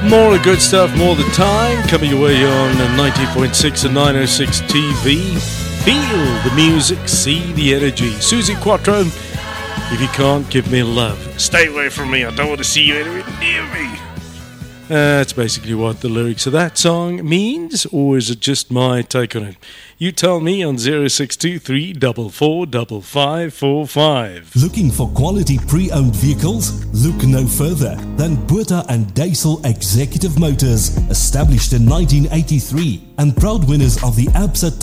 More good stuff, more the time, coming your way on 90.6 and 906 TV. Feel the music, see the energy. Suzi Quatro, if you can't give me love, stay away from me, I don't want to see you anywhere near me. That's basically what the lyrics of that song means, or is it just my take on it? You tell me on 0623 445545. Looking for quality pre-owned vehicles? Look no further than Botha and Diesel Executive Motors, established in 1983 and proud winners of the ABSA